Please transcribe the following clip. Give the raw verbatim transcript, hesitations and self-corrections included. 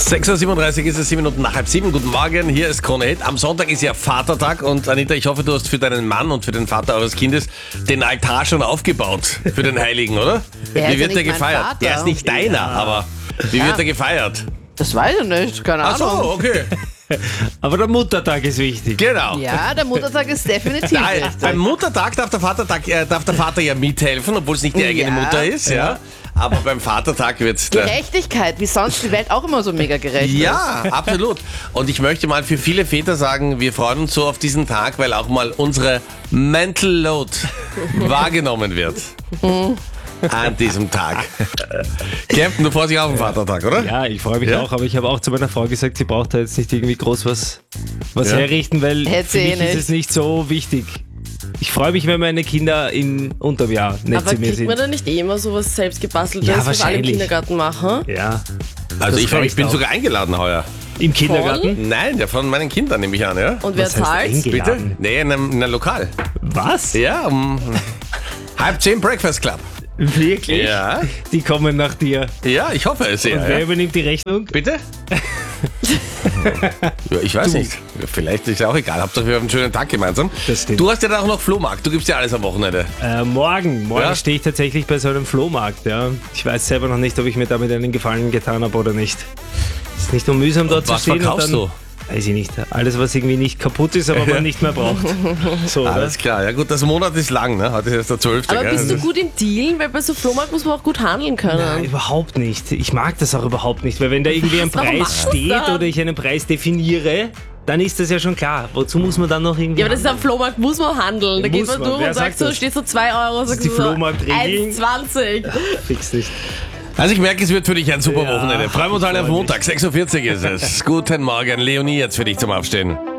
sechs Uhr siebenunddreißig ist es, sieben Minuten nach halb sieben. Guten Morgen, hier ist Krone Hit. Am Sonntag ist ja Vatertag und Anita, ich hoffe, du hast für deinen Mann und für den Vater eures Kindes den Altar schon aufgebaut für den Heiligen, oder? Der wie ist wird ja der nicht mein gefeiert? Vater. Der ist nicht deiner, Ja. aber wie Ja. wird der gefeiert? Das weiß ich nicht, keine Ach so, Ahnung. okay. Aber der Muttertag ist wichtig. Genau. Ja, der Muttertag ist definitiv Da, wichtig. beim Muttertag darf der, Vatertag, äh, darf der Vater ja mithelfen, obwohl es nicht die eigene Ja. Mutter ist. Ja. Aber beim Vatertag wird es... Gerechtigkeit, wie sonst die Welt auch immer so mega gerecht Ja, absolut. Und ich möchte mal für viele Väter sagen, wir freuen uns so auf diesen Tag, weil auch mal unsere Mental Load wahrgenommen wird. An diesem Tag. Captain, du freust dich auf den Vatertag, oder? Ja, ich freue mich Ja? auch, aber ich habe auch zu meiner Frau gesagt, sie braucht da jetzt nicht irgendwie groß was, was Ja. herrichten, weil Hätte für sie eh mich ist nicht. es nicht so wichtig. Ich freue mich, wenn meine Kinder in unterm Jahr nett Aber zu mir kriegt sind. man da nicht eh immer sowas selbst gebasteltes, Ja, was alle im wahrscheinlich. Kindergarten machen? Ja, Also Das ich, ich reicht bin auch. sogar eingeladen heuer. im Kindergarten. Nein, ja, von meinen Kindern nehme ich an, ja? Und wer Was heißt zahlt? eingeladen? Bitte? Nee, in einem, in einem Lokal. Was? Ja, um halb zehn Breakfast Club. Wirklich? Ja, Die kommen nach dir. ja, ich hoffe es. Und Ja, wer ja. übernimmt die Rechnung? Bitte? Ja, ich weiß nicht. Vielleicht ist ja auch egal. Hauptsache wir haben einen schönen Tag gemeinsam. Das stimmt. Du hast ja da auch noch Flohmarkt. Du gibst ja alles am Wochenende. Äh, morgen. Morgen Ja? stehe ich tatsächlich bei so einem Flohmarkt. Ja. Ich weiß selber noch nicht, ob ich mir damit einen Gefallen getan habe oder nicht. Es ist nicht nur mühsam dort zu Was stehen. verkaufst und dann, du? Weiß ich nicht. Alles, was irgendwie nicht kaputt ist, aber man nicht mehr braucht. So, oder? Alles klar. Ja gut, das Monat ist lang, ne? Heute ist erst der zwölfte. Aber gell? bist du gut im Dealen? Weil bei so Flohmarkt muss man auch gut handeln können. Nein, überhaupt nicht. Ich mag das auch überhaupt nicht, weil wenn da irgendwie ein Warum Preis machst du's steht dann? oder ich einen Preis definiere, dann ist das ja schon klar. Wozu muss man dann noch irgendwie... Ja, aber das ist am Flohmarkt, muss man handeln. Da Muss geht man man. durch Wer und sagt sagt so, das? steht so zwei Euro, sagst die du so Flohmarktregeln? eins zwanzig. Fix nicht. Also ich merke, es wird für dich ein super Ja, Wochenende. Freuen wir uns alle auf freu mich. Montag. sechs Uhr vierzig ist es. Guten Morgen. Leonie jetzt für dich zum Aufstehen.